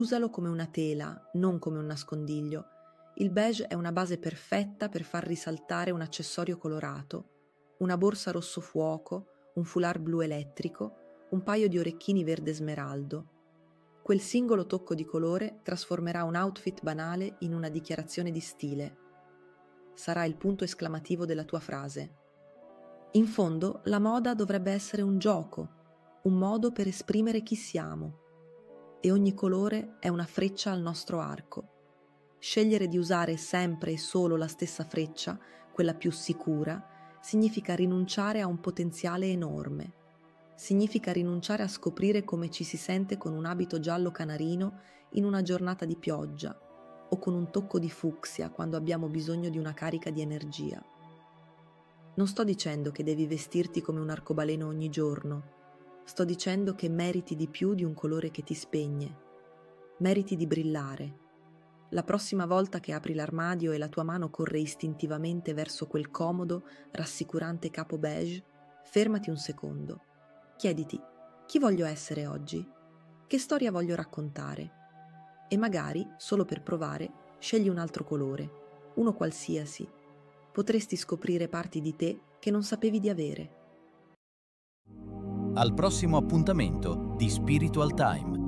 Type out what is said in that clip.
Usalo come una tela, non come un nascondiglio. Il beige è una base perfetta per far risaltare un accessorio colorato, una borsa rosso fuoco, un foulard blu elettrico, un paio di orecchini verde smeraldo. Quel singolo tocco di colore trasformerà un outfit banale in una dichiarazione di stile. Sarà il punto esclamativo della tua frase. In fondo, la moda dovrebbe essere un gioco, un modo per esprimere chi siamo. E ogni colore è una freccia al nostro arco. Scegliere di usare sempre e solo la stessa freccia, quella più sicura, significa rinunciare a un potenziale enorme. Significa rinunciare a scoprire come ci si sente con un abito giallo canarino in una giornata di pioggia o con un tocco di fucsia quando abbiamo bisogno di una carica di energia. Non sto dicendo che devi vestirti come un arcobaleno ogni giorno. Sto dicendo che meriti di più di un colore che ti spegne. Meriti di brillare. La prossima volta che apri l'armadio e la tua mano corre istintivamente verso quel comodo, rassicurante capo beige, fermati un secondo. Chiediti: chi voglio essere oggi? Che storia voglio raccontare? E magari, solo per provare, scegli un altro colore, uno qualsiasi. Potresti scoprire parti di te che non sapevi di avere. Al prossimo appuntamento di Spiritual Time.